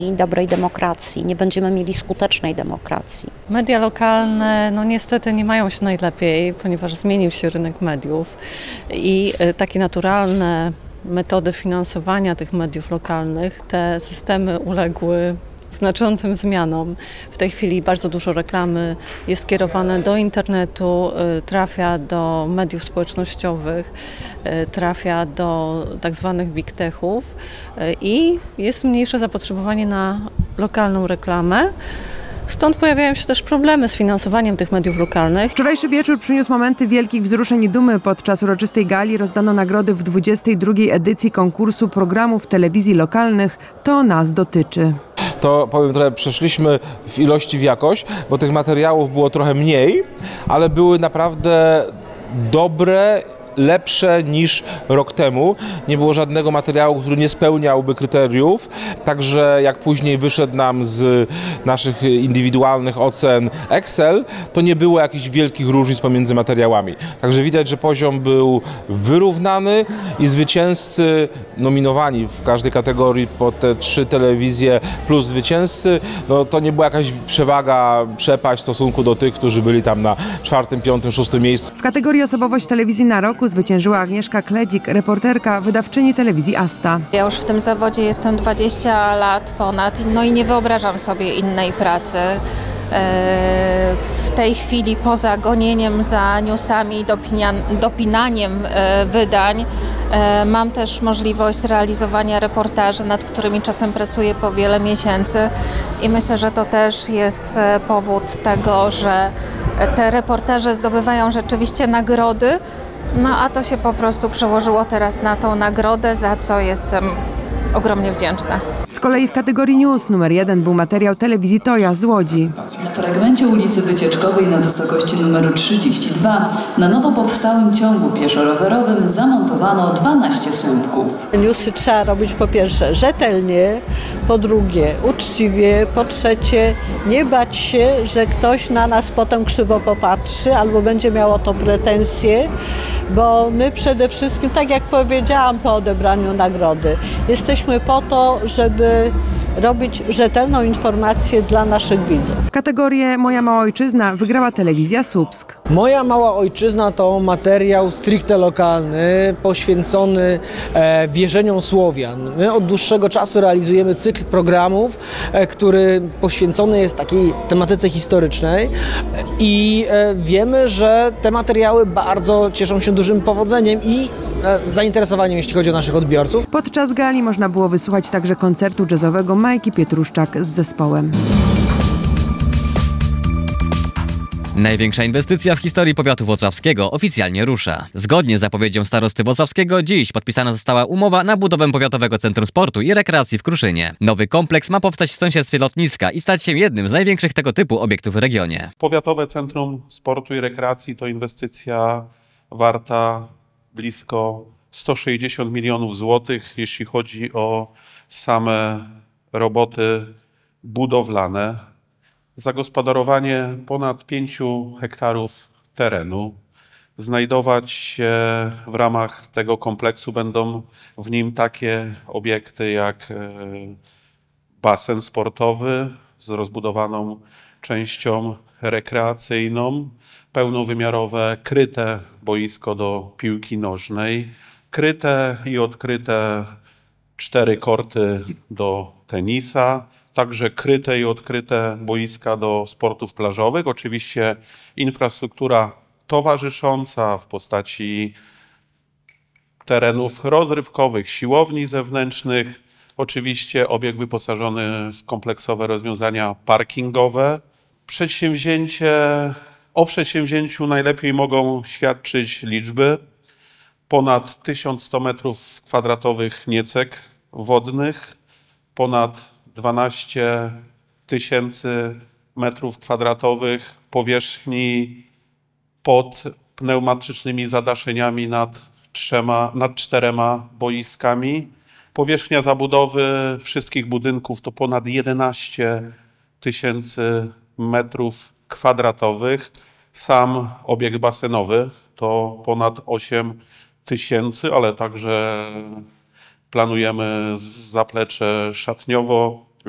I dobrej demokracji, nie będziemy mieli skutecznej demokracji. Media lokalne niestety nie mają się najlepiej, ponieważ zmienił się rynek mediów i takie naturalne metody finansowania tych mediów lokalnych, te systemy uległy znaczącym zmianom. W tej chwili bardzo dużo reklamy jest kierowane do internetu, trafia do mediów społecznościowych, trafia do tak zwanych big techów i jest mniejsze zapotrzebowanie na lokalną reklamę. Stąd pojawiają się też problemy z finansowaniem tych mediów lokalnych. Wczorajszy wieczór przyniósł momenty wielkich wzruszeń i dumy. Podczas uroczystej gali rozdano nagrody w 22. edycji konkursu programów telewizji lokalnych To nas dotyczy. To powiem trochę, przeszliśmy w ilości w jakość, bo tych materiałów było trochę mniej, ale były naprawdę dobre, lepsze niż rok temu. Nie było żadnego materiału, który nie spełniałby kryteriów, także jak później wyszedł nam z naszych indywidualnych ocen Excel, to nie było jakichś wielkich różnic pomiędzy materiałami. Także widać, że poziom był wyrównany i zwycięzcy nominowani w każdej kategorii po te 3 telewizje plus zwycięzcy, to nie była jakaś przewaga, przepaść w stosunku do tych, którzy byli tam na 4., 5., 6. miejscu. W kategorii osobowość telewizji na roku zwyciężyła Agnieszka Kledzik, reporterka, wydawczyni telewizji Asta. Ja już w tym zawodzie jestem 20 lat ponad, i nie wyobrażam sobie innej pracy. W tej chwili poza gonieniem za newsami i dopinaniem wydań mam też możliwość realizowania reportaży, nad którymi czasem pracuję po wiele miesięcy i myślę, że to też jest powód tego, że te reportaże zdobywają rzeczywiście nagrody, a to się po prostu przełożyło teraz na tą nagrodę, za co jestem ogromnie wdzięczna. Z kolei w kategorii News numer 1 był materiał telewizji Toja z Łodzi. Na fragmencie ulicy Wycieczkowej na wysokości numeru 32 na nowo powstałym ciągu pieszo-rowerowym zamontowano 12 słupków. Newsy trzeba robić po pierwsze rzetelnie, po drugie uczciwie, po trzecie nie bać się, że ktoś na nas potem krzywo popatrzy albo będzie miał o to pretensje, bo my przede wszystkim, tak jak powiedziałam po odebraniu nagrody, jesteśmy po to, żeby robić rzetelną informację dla naszych widzów. Kategorię Moja Mała Ojczyzna wygrała telewizja Słupsk. Moja Mała Ojczyzna to materiał stricte lokalny, poświęcony wierzeniom Słowian. My od dłuższego czasu realizujemy cykl programów, który poświęcony jest takiej tematyce historycznej i wiemy, że te materiały bardzo cieszą się dużym powodzeniem i zainteresowaniem, jeśli chodzi o naszych odbiorców. Podczas gali można było wysłuchać także koncertu jazzowego Majki Pietruszczak z zespołem. Największa inwestycja w historii powiatu włocławskiego oficjalnie rusza. Zgodnie z zapowiedzią starosty włocławskiego dziś podpisana została umowa na budowę Powiatowego Centrum Sportu i Rekreacji w Kruszynie. Nowy kompleks ma powstać w sąsiedztwie lotniska i stać się jednym z największych tego typu obiektów w regionie. Powiatowe Centrum Sportu i Rekreacji to inwestycja warta blisko 160 milionów złotych, jeśli chodzi o same roboty budowlane. Zagospodarowanie ponad 5 hektarów terenu. Znajdować się w ramach tego kompleksu będą w nim takie obiekty jak basen sportowy z rozbudowaną częścią rekreacyjną, pełnowymiarowe kryte boisko do piłki nożnej, kryte i odkryte 4 korty do tenisa, także kryte i odkryte boiska do sportów plażowych. Oczywiście infrastruktura towarzysząca w postaci terenów rozrywkowych, siłowni zewnętrznych. Oczywiście obiekt wyposażony w kompleksowe rozwiązania parkingowe. O przedsięwzięciu najlepiej mogą świadczyć liczby. Ponad 1100 m² niecek wodnych, ponad 12 000 m² powierzchni pod pneumatycznymi zadaszeniami nad 4 boiskami. Powierzchnia zabudowy wszystkich budynków to ponad 11 000 m². Sam obiekt basenowy to ponad 8 000, ale także planujemy zaplecze